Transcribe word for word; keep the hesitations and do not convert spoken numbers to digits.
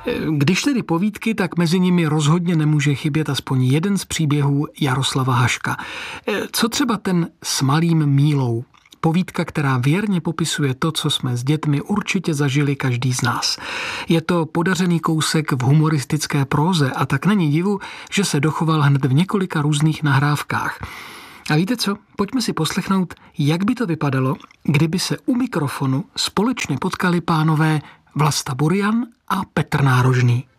Když tedy povídky, tak mezi nimi rozhodně nemůže chybět aspoň jeden z příběhů Jaroslava Haška. Co třeba ten S malým Mílou? Povídka, která věrně popisuje to, co jsme s dětmi určitě zažili každý z nás. Je to podařený kousek v humoristické próze a tak není divu, že se dochoval hned v několika různých nahrávkách. A víte co? Pojďme si poslechnout, jak by to vypadalo, kdyby se u mikrofonu společně potkali pánové Vlasta Burian a Petr Nárožný.